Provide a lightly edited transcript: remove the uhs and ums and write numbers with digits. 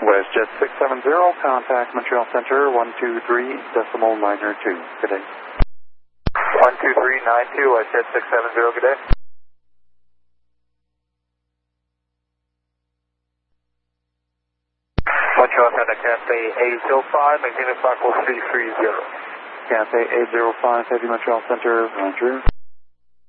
WestJet 670, contact Montreal Center 123.902. Good day. 12392, WestJet 670, good day. Montreal Center, Cathay 805, maintain a clock 330. Cathay 805, Heavy Montreal Center, Roger.